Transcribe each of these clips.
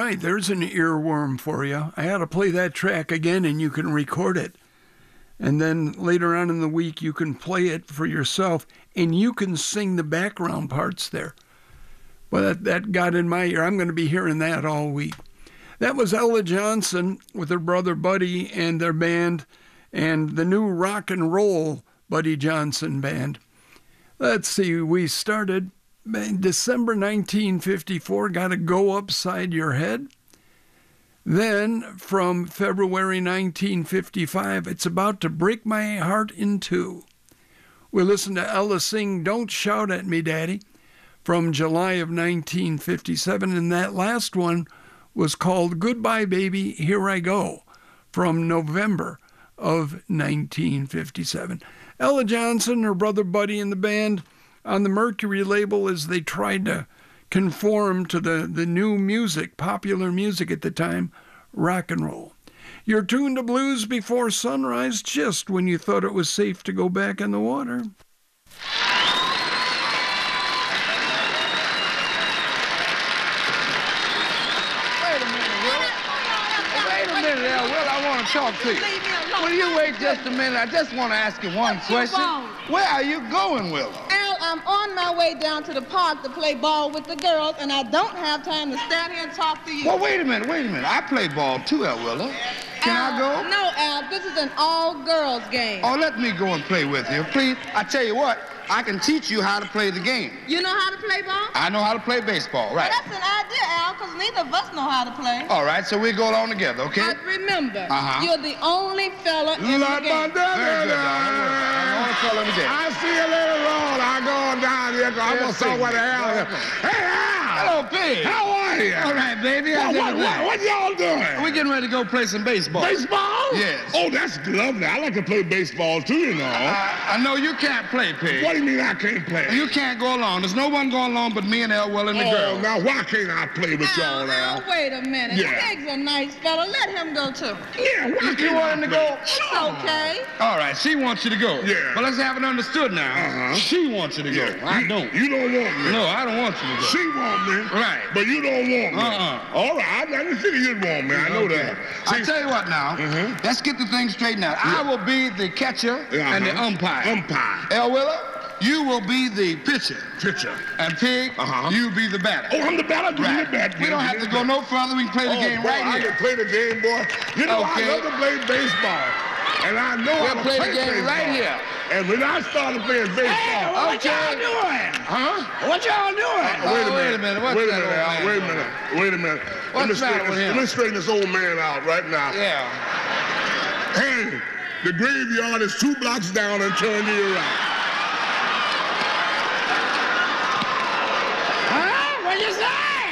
right, there's an earworm for you. I ought to play that track again and you can record it. And then later on in the week, you can play it for yourself and you can sing the background parts there. Well, that got in my ear. I'm going to be hearing that all week. That was Ella Johnson with her brother Buddy and their band and the new rock and roll Buddy Johnson band. Let's see, we started in December 1954, Gotta Go Upside Your Head. Then from February 1955, It's About to Break My Heart in Two. We listened to Ella sing Don't Shout at Me, Daddy, from July of 1957, and that last one was called Goodbye, Baby, Here I Go, from November of 1957. Ella Johnson, her brother Buddy, and the band on the Mercury label as they tried to conform to the new music, popular music at the time, rock and roll. You're tuned to Blues Before Sunrise, just when you thought it was safe to go back in the water. Talk to you. Will you wait just a minute? I just want to ask you one question. Where are you going, Willow? Al, I'm on my way down to the park to play ball with the girls, and I don't have time to stand here and talk to you. Well, wait a minute. I play ball too, El Willow. Can I go? No, Al, this is an all-girls game. Oh, let me go and play with you, please. I tell you what, I can teach you how to play the game. You know how to play ball? I know how to play baseball, right. Well, that's an idea, Al, because neither of us know how to play. All right, so we go along together, okay? But remember, you're the only fella in the game. Very good, I'm the only fella in the game. I see a little road. I'm going down here because I'm going to see what the hell is. Hey, Al! Hello, Pig. How are you? All right, baby. What y'all doing? We're getting ready to go play some baseball. Baseball? Yes. Oh, that's lovely. I like to play baseball too, you know. I know you can't play, Pig. What do you mean I can't play? You can't go along. There's no one going along but me and Elwell and the girls. Now why can't I play with y'all, Al? Wait a minute. Yeah. Pig's a nice fella. Let him go, too. Yeah, why can't You want him to go? It's okay. All right, she wants you to go. Yeah. But let's have it understood now. She wants you to go. I don't. You don't want me. No, I don't want you to go. She want me. Right. But you don't want me. All right, I didn't think you'd want me. I know that. I tell you what now. Let's get the thing straightened out. I will be the catcher and the umpire. El Willer, you will be the pitcher. And Pig, you be the batter. Oh, I'm the batter? Right. We don't have to go no further. We can play the game right here. I can play the game, boy. You know, I love to play baseball. And I know how to play the game right here. And when I started playing baseball... Hey, what y'all doing? Huh? What y'all doing? Wait a minute. Wait a minute. What's the matter with him? Let me straighten this old man out right now. Yeah. Hey, the graveyard is 2 blocks down and turn to your right. Huh? What you say?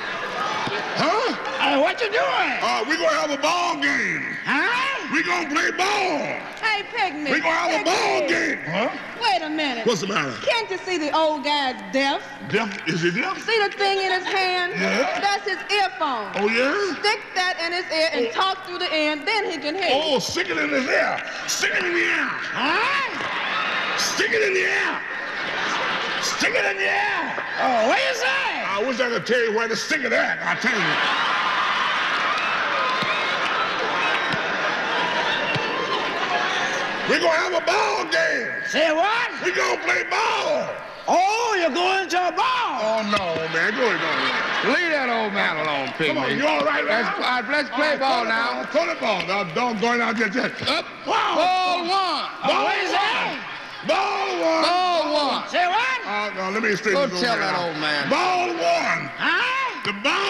Huh? What you doing? We're going to have a ball game. Huh? We're going to play ball. Hey, Pigman. We're going to have a ball game. Huh? Wait a minute. What's the matter? Can't you see the old guy's deaf? Deaf? Is he deaf? See the thing in his hand? Yeah. That's his earphone. Oh, yeah? Stick that in his ear and talk through the end, then he can hear. Oh, stick it in his ear. Stick it in the ear. Huh? Stick it in the ear. Stick it in the ear. Oh, what you say? I wish I could tell you where to stick it at. I tell you. We're going to have a ball game. Say what? We're going to play ball. Oh, you're going to a ball. Oh, no, man. Go ahead. Leave that old man alone, Pig. Come on, you all right, man? Let's play ball now. Throw the ball. Now, don't go out there. Up. Wow. Ball one. What is that? Ball one. Ball one. Say what? No, let me straighten Go this tell old man that out. old man. Ball one. Huh? The ball